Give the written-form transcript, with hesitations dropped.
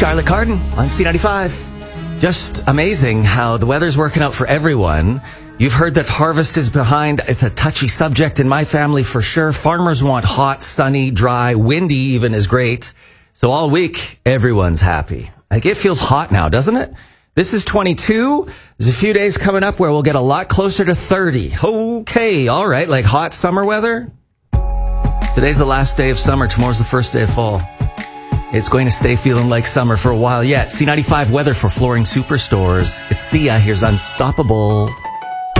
Charlotte Cardin on C95. Just amazing how the weather's working out for everyone. You've heard that harvest is behind. It's a touchy subject in my family for sure. Farmers want hot, sunny, dry, windy even is great. So all week, everyone's happy. Like, it feels hot now, doesn't it? This is 22. There's a few days coming up where we'll get a lot closer to 30. Okay, all right, like hot summer weather. Today's the last day of summer. Tomorrow's the first day of fall. It's going to stay feeling like summer for a while yet. C95 weather for Flooring Superstores. It's Sia. Here's Unstoppable.